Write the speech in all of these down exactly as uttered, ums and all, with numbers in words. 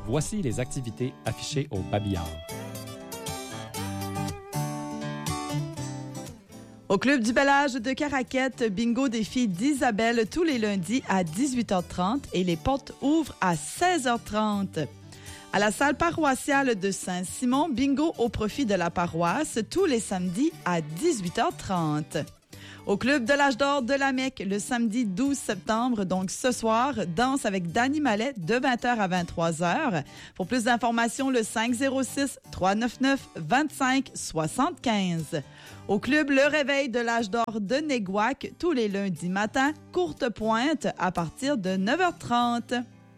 Voici les activités affichées au Babillard. Au Club du Bel Âge de Caraquette, bingo des filles d'Isabelle tous les lundis à dix-huit heures trente et les portes ouvrent à seize heures trente. À la salle paroissiale de Saint-Simon, bingo au profit de la paroisse tous les samedis à dix-huit heures trente. Au Club de l'Âge d'Or de la Mecque, le samedi douze septembre, donc ce soir, danse avec Danny Mallet de vingt heures à vingt-trois heures. Pour plus d'informations, le cinq zéro six, trois neuf neuf, deux cinq sept cinq. Au Club Le Réveil de l'Âge d'Or de Néguac, tous les lundis matins, courte pointe à partir de neuf heures trente.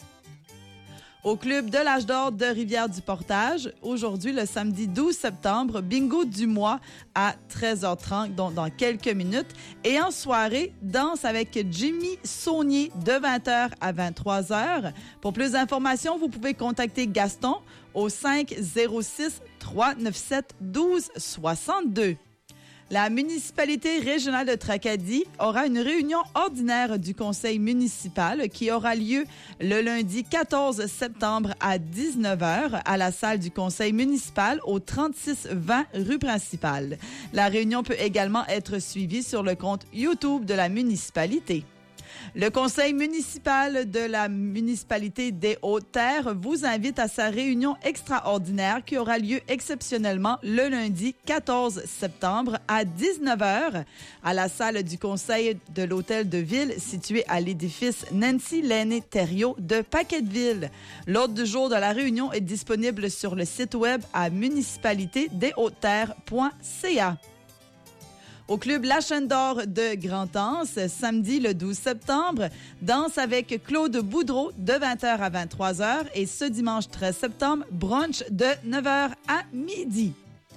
Au Club de l'Âge d'Or de Rivière-du-Portage, aujourd'hui, le samedi douze septembre, bingo du mois à treize heures trente, donc dans quelques minutes. Et en soirée, danse avec Jimmy Saunier de vingt heures à vingt-trois heures. Pour plus d'informations, vous pouvez contacter Gaston au cinq zéro six, trois neuf sept, un deux six deux. La municipalité régionale de Tracadie aura une réunion ordinaire du conseil municipal qui aura lieu le lundi quatorze septembre à dix-neuf heures à la salle du conseil municipal au trente-six vingt rue principale. La réunion peut également être suivie sur le compte YouTube de la municipalité. Le conseil municipal de la municipalité des Hautes-Terres vous invite à sa réunion extraordinaire qui aura lieu exceptionnellement le lundi quatorze septembre à dix-neuf heures à la salle du conseil de l'hôtel de ville situé à l'édifice Nancy Lainé Thériault de Paquetteville. L'ordre du jour de la réunion est disponible sur le site web à municipalité des hautes terres point c a. Au Club La Chaîne d'Or de Grand-Anse, samedi le douze septembre, danse avec Claude Boudreau de vingt heures à vingt-trois heures et ce dimanche treize septembre, brunch de neuf heures à midi.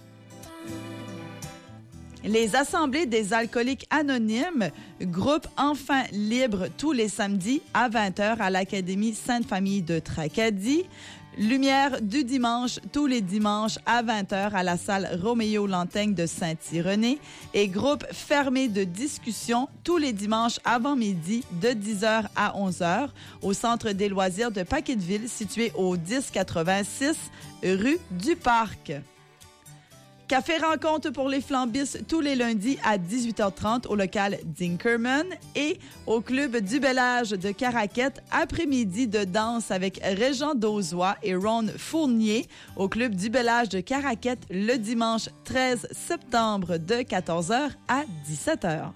Les Assemblées des alcooliques anonymes, groupe Enfants libres tous les samedis à vingt heures à l'Académie Sainte-Famille de Tracadie. Lumière du dimanche, tous les dimanches à vingt heures à la salle Roméo Lantaigne de Saint-Irénée et groupe fermé de discussion tous les dimanches avant midi de dix heures à onze heures au Centre des loisirs de Paquetteville situé au dix quatre-vingt-six rue du Parc. Café rencontre pour les flambistes tous les lundis à dix-huit heures trente au local Dinkerman et au Club du Bel Âge de Caraquette, après-midi de danse avec Régent Dauzois et Ron Fournier au Club du Bel Âge de Caraquette le dimanche treize septembre de quatorze heures à dix-sept heures.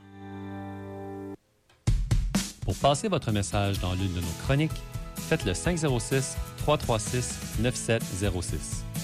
Pour passer votre message dans l'une de nos chroniques, faites le cinq zéro six, trois trois six, neuf sept zéro six.